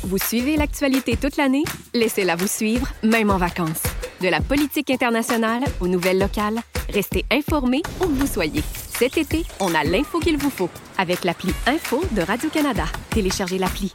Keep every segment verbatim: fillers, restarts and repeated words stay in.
Vous suivez l'actualité toute l'année? Laissez-la vous suivre, même en vacances. De la politique internationale aux nouvelles locales, restez informés où que vous soyez. Cet été, on a l'info qu'il vous faut avec l'appli Info de Radio-Canada. Téléchargez l'appli.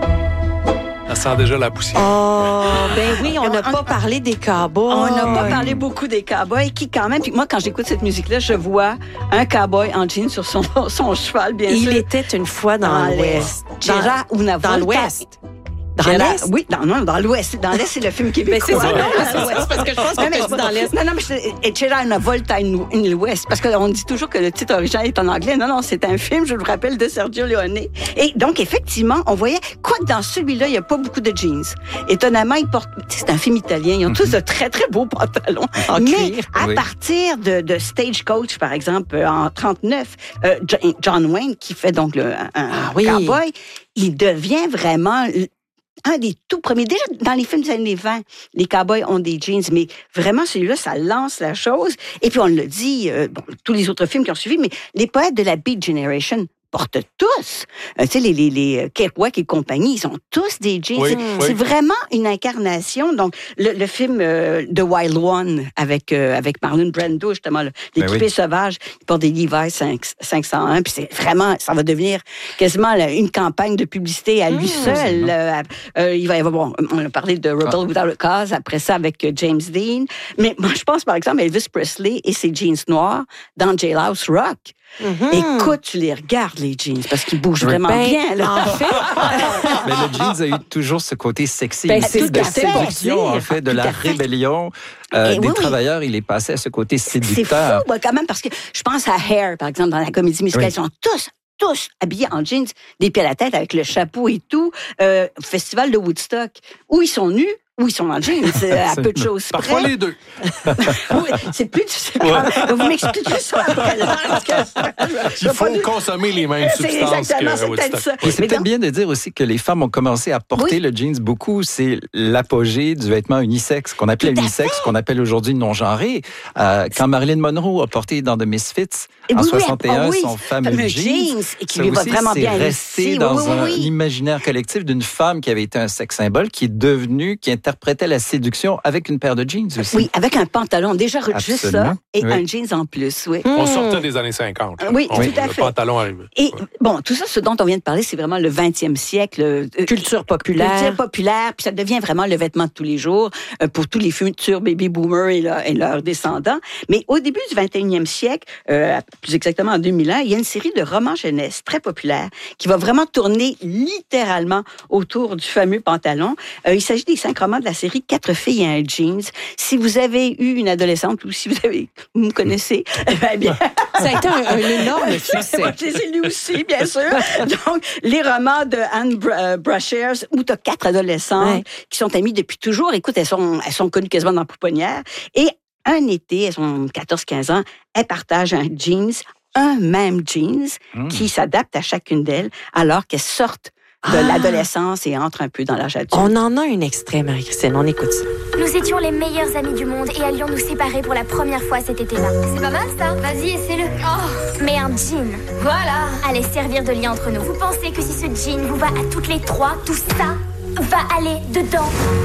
Ça sent déjà la poussière. Oh, ben oui, on n'a pas parlé des cowboys. On n'a pas parlé beaucoup des cowboys qui, quand même, puis moi, quand j'écoute cette musique-là, je vois un cowboy en jean sur son, son cheval, bien Il sûr. Il était une fois dans, dans l'Ouest. Gérard Unavolta. Dans l'Ouest. Dans Gérard, l'Est? Oui, dans, non, dans l'Ouest. Dans l'Est, c'est le film québécois. Ben c'est ça, non, c'est l'Ouest, parce que je pense que mais, c'est dans l'Est. Non, non, mais c'est Gérard Unavolta in, in l'Ouest, parce qu'on dit toujours que le titre original est en anglais. Non, non, c'est un film, je vous rappelle, de Sergio Leone. Et donc, effectivement, on voyait, quoi que dans celui-là, il n'y a pas beaucoup de jeans. Étonnamment, ils portent, c'est un film italien, ils ont tous de très, très beaux pantalons. En mais cuir, à oui. partir de, de Stagecoach, par exemple, en trente-neuf, euh, John Wayne, qui fait donc le, un, ah, oui. cowboy, il devient vraiment un des tout premiers. Déjà, dans les films des années vingt, les cowboys ont des jeans, mais vraiment, celui-là, ça lance la chose. Et puis, on le dit, euh, bon, tous les autres films qui ont suivi, mais les poètes de la Beat Generation portent tous. Euh, tu sais, les, les, les Kerouac et compagnie, ils ont tous des jeans. Oui, c'est, oui. c'est vraiment une incarnation. Donc, le, le film euh, The Wild One avec, euh, avec Marlon Brando, justement, là, l'équipé ben oui. sauvage, il porte des Levi's cinq cent un, puis c'est vraiment, ça va devenir quasiment là, une campagne de publicité à lui mmh, seul. Euh, euh, il va y avoir, bon, on a parlé de Rebel ah. Without a Cause, après ça avec euh, James Dean. Mais moi, je pense, par exemple, à Elvis Presley et ses jeans noirs dans Jailhouse Rock. Mm-hmm. Écoute, tu les regardes, les jeans, parce qu'ils bougent vraiment ben, bien. Là. En fait, mais le jeans a eu toujours ce côté sexy, ben, c'est de séduction, en fait, de tout la rébellion euh, des oui, travailleurs. Oui. Il est passé à ce côté séducteur. C'est fou, bah, quand même, parce que je pense à Hair, par exemple, dans la comédie musicale, oui. Ils sont tous tous habillés en jeans, des pieds à la tête, avec le chapeau et tout, euh, au festival de Woodstock, où ils sont nus, où ils sont en jeans, à peu de choses près. Parfois les deux. Oui, c'est plus... C'est ouais. Vous m'expliquez ça après. Là, parce que, Il faut nous... consommer les mêmes c'est substances exactement, que c'est Woodstock. Ça. Et c'est Mais peut-être donc... bien de dire aussi que les femmes ont commencé à porter oui. le jeans beaucoup. C'est l'apogée du vêtement unisexe, qu'on appelait unisexe, qu'on appelle aujourd'hui non-genré. Euh, quand Marilyn Monroe a porté dans The Misfits, en oui, soixante et un, oui, son fameux jeans, jeans et qui lui va vraiment bien resté ici. dans oui, oui, un oui. imaginaire collectif d'une femme qui avait été un sexe symbole, qui est devenue, qui interprétait la séduction avec une paire de jeans aussi. Oui, avec un pantalon, déjà Absolument. Juste ça, et oui. un jeans en plus, oui. On sortait des années cinquante. Là. Oui, on, tout à le fait. Le pantalon arrivait. Et ouais. bon, tout ça, ce dont on vient de parler, c'est vraiment le vingtième siècle. Euh, culture populaire. Culture populaire, puis ça devient vraiment le vêtement de tous les jours euh, pour tous les futurs baby boomers et, leur, et leurs descendants. Mais au début du vingt et unième siècle, euh, plus exactement en deux mille un, il y a une série de romans jeunesse très populaires qui va vraiment tourner littéralement autour du fameux pantalon. Euh, il s'agit des cinq romans de la série Quatre filles et un jeans. Si vous avez eu une adolescente ou si vous avez, vous me connaissez, eh bien, ça a été un, un énorme succès. Je les ai lus aussi, bien sûr. Donc, les romans de Anne Brashares, où tu as quatre adolescentes ouais. qui sont amies depuis toujours. Écoute, elles sont, elles sont connues quasiment dans la pouponnière. Et un été, elles ont quatorze quinze ans, elles partagent un jeans, un même jeans, mmh. qui s'adapte à chacune d'elles, alors qu'elles sortent de ah. l'adolescence et entre un peu dans l'âge adulte. On en a un extrait, Marie-Christine. On écoute ça. Nous étions les meilleurs amis du monde et allions nous séparer pour la première fois cet été-là. C'est pas mal, ça. Vas-y, essaie-le. Oh. Mais un jean, voilà, allait servir de lien entre nous. Vous pensez que si ce jean vous va à toutes les trois, tout ça va aller dedans?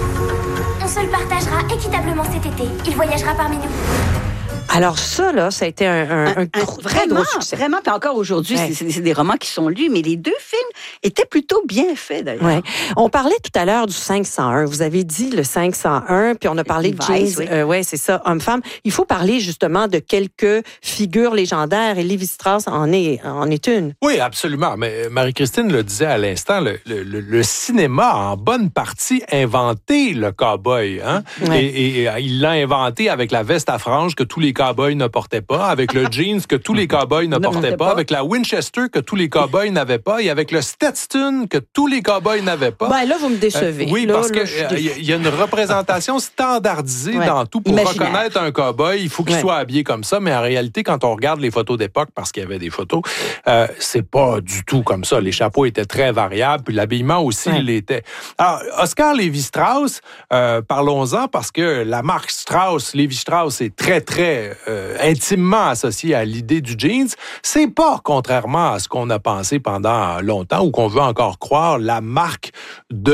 On se le partagera équitablement cet été. Il voyagera parmi nous. Alors ça, là, ça a été un, un, un, un gros, très vraiment, gros succès. Vraiment, puis encore aujourd'hui, ouais. c'est, c'est des romans qui sont lus, mais les deux films étaient plutôt bien faits, d'ailleurs. Ouais. On parlait tout à l'heure du cinq cent un. Vous avez dit le cinq cent un, puis on a parlé de jeans. Oui, euh, ouais, c'est ça, homme-femme. Il faut parler justement de quelques figures légendaires, et Lévi Strauss en est, en est une. Oui, absolument. Mais Marie-Christine le disait à l'instant, le, le, le cinéma a en bonne partie inventé le cow-boy. Hein? Ouais. Et, et, et il l'a inventé avec la veste à franges que tous les cow-boys ne portaient pas, avec le jeans que tous les cow-boys ne portaient pas, avec la Winchester que tous les cow-boys n'avaient pas, et avec le Stetson que tous les cow-boys n'avaient pas. Ben là, vous me décevez. Euh, oui, là, parce là, qu'il y, y a une représentation standardisée ouais. dans tout. Pour Imaginaire. Reconnaître un cow-boy, il faut qu'il ouais. soit habillé comme ça, mais en réalité, quand on regarde les photos d'époque, parce qu'il y avait des photos, euh, c'est pas du tout comme ça. Les chapeaux étaient très variables, puis l'habillement aussi ouais. l'était. Alors, Oscar Lévi-Strauss, euh, parlons-en, parce que la marque Strauss, Lévi-Strauss, est très, très euh, intimement associée à l'idée du jeans. C'est pas, contrairement à ce qu'on a pensé pendant longtemps, ou qu'on veut encore croire, la marque de